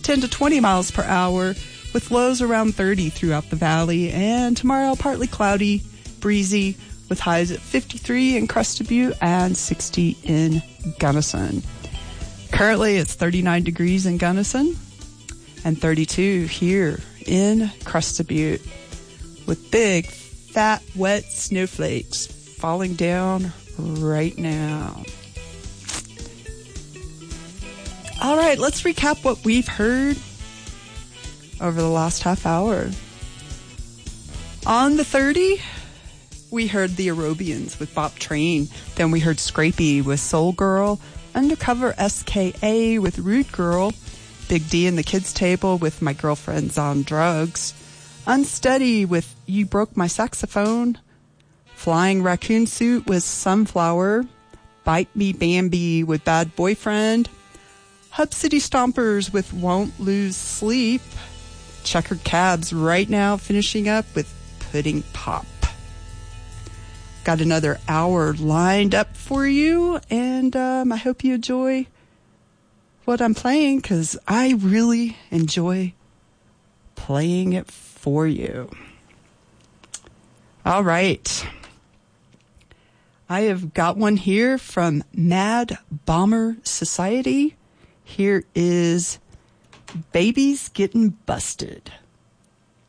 10 to 20 miles per hour, with lows around 30 throughout the valley. And tomorrow, partly cloudy, breezy, with highs at 53 in Crested Butte and 60 in Gunnison. Currently, it's 39 degrees in Gunnison and 32 here in Crested Butte, with big, fat, wet snowflakes falling down right now. All right, let's recap what we've heard over the last half hour. On the 30, we heard the Aerobians with Bop Train. Then we heard Scrapey with Soul Girl, Undercover SKA with Rude Girl, Big D and the Kids Table with My Girlfriend's on Drugs, Unsteady with You Broke My Saxophone, Flying Raccoon Suit with Sunflower, Bite Me Bambi with Bad Boyfriend, Hub City Stompers with Won't Lose Sleep, Checkered Cabs right now finishing up with Pudding Pop. Got another hour lined up for you, and I hope you enjoy what I'm playing, because I really enjoy playing it for you. All right. I have got one here from Mad Bomber Society. Here is Babies Getting Busted.